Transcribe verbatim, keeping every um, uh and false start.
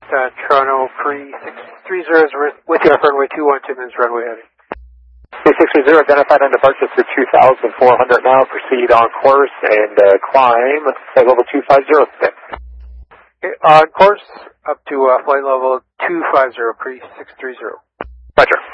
uh, Toronto pre six three zero is with you off runway two one two minutes runway heading. three six three zero, identified on departure for two thousand four hundred now, proceed on course and uh, climb flight level two five zero. Okay, on course up to uh, flight level two five zero pre six three zero.